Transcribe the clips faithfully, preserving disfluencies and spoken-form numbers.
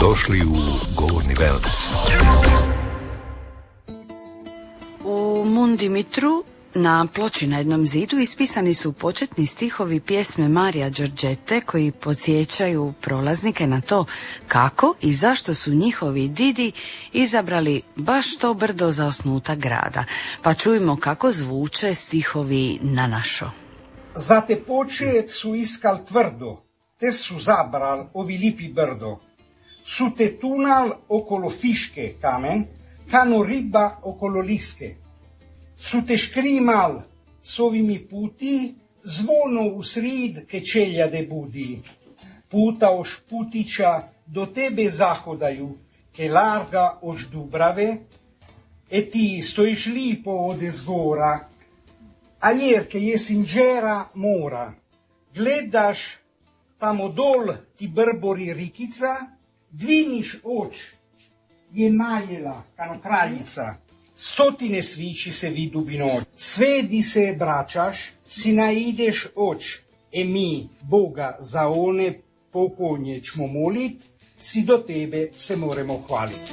Dobrodošli u Govorni Velnes. U Mundimitru na ploči na jednom zidu ispisani su početni stihovi pjesme Marija Đorđete koji podsjećaju prolaznike na to kako i zašto su njihovi didi izabrali baš to brdo za osnutak grada. Pa čujmo kako zvuče stihovi na našo. Za te počet su iskal tvrdo, ter su zabral ovi lipi brdo. Su te tunal okolo fiške kamen, kano riba okolo liske. Su te škrimal s ovimi puti, zvono u srid ke čeljade budi. Puta oš putića do tebe zahodaju, ke larga oš Dubrave, e ti stojiš lipo ode zgora, a jer ke je sinđera mora. Gledaš tamo dol ti brbori rikica, dviniš oč, je majela kano kraljica. Stotine svići se vidu binoć, svedi se braćaš, si naideš oč, e mi Boga za one pokojnje ćemo molit, si do tebe se moremo hvaliti.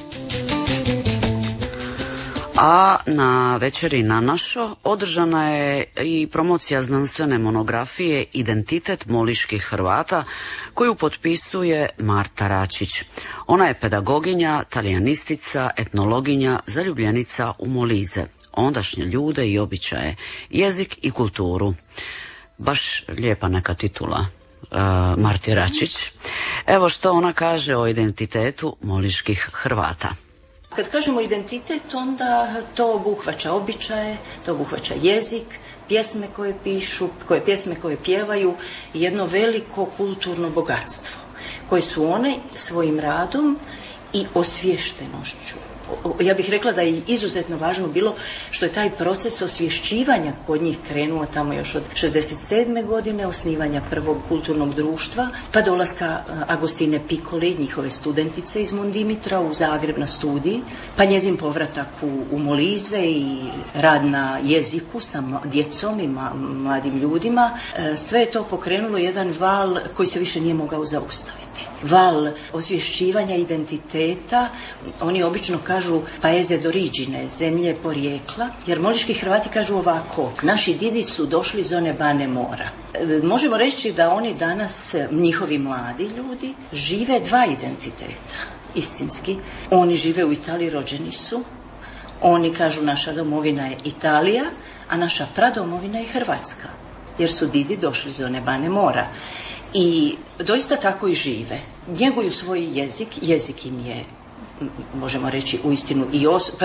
A na večeri na našo održana je i promocija znanstvene monografije Identitet moliških Hrvata koju potpisuje Marta Račić. Ona je pedagoginja, talijanistica, etnologinja, zaljubljenica u Molize, ondašnje ljude i običaje, jezik i kulturu. Baš lijepa neka titula uh, Marti Račić. Evo što ona kaže o identitetu moliških Hrvata. Kad kažemo identitet, onda to obuhvaća običaje, to obuhvaća jezik, pjesme koje pišu, koje pjesme koje pjevaju i jedno veliko kulturno bogatstvo koje su one svojim radom i osviještenošću. Ja bih rekla da je izuzetno važno bilo što je taj proces osvješćivanja kod njih krenuo tamo još od šezdeset sedme godine, osnivanja prvog kulturnog društva, pa dolaska Agostine Piccoli, njihove studentice iz Mundimitra u Zagreb na studij, pa njezin povratak u, u Molize i rad na jeziku sa djecom i mladim ljudima. Sve je to pokrenulo jedan val koji se više nije mogao zaustaviti. Val osvješćivanja identiteta, oni obično kažu paese d'origine, zemlje porijekla, jer moliški Hrvati kažu ovako, naši didi su došli iz one bane mora. Možemo reći da oni danas, njihovi mladi ljudi, žive dva identiteta, istinski. Oni žive u Italiji, rođeni su, oni kažu naša domovina je Italija, a naša pradomovina je Hrvatska, jer su didi došli iz one bane mora. I doista tako i žive. Njeguju svoj jezik, jezik im je, možemo reći, uistinu i os,